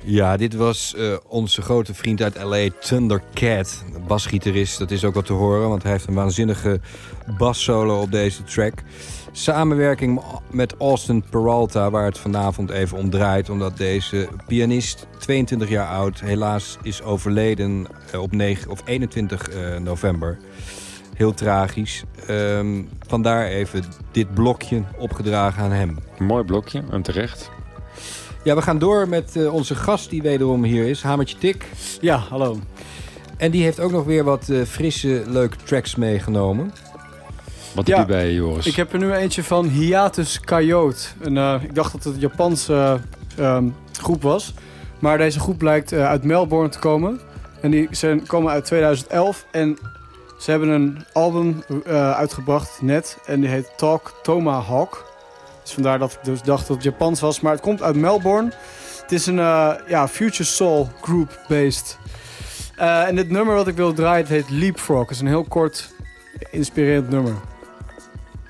Ja, dit was onze grote vriend uit L.A., Thundercat. Basgitarist, dat is ook wat te horen, want hij heeft een waanzinnige bassolo op deze track. Samenwerking met Austin Peralta, waar het vanavond even om draait, omdat deze pianist, 22 jaar oud, helaas is overleden op 21 november. Heel tragisch. Vandaar even dit blokje opgedragen aan hem. Een mooi blokje, en terecht. Ja, we gaan door met onze gast die wederom hier is, Hamertje Tik. Ja, hallo. En die heeft ook nog weer wat frisse, leuke tracks meegenomen. Wat heb je bij, Joris? Ik heb er nu eentje van Hiatus Coyote. Ik dacht dat het een Japanse groep was. Maar deze groep blijkt uit Melbourne te komen. En ze komen uit 2011. En ze hebben een album uitgebracht net. En die heet Talk Tomahawk. Dus vandaar dat ik dus dacht dat het Japans was. Maar het komt uit Melbourne. Het is een future soul group based. En dit nummer wat ik wil draaien, het heet Leapfrog. Het is een heel kort, inspirerend nummer.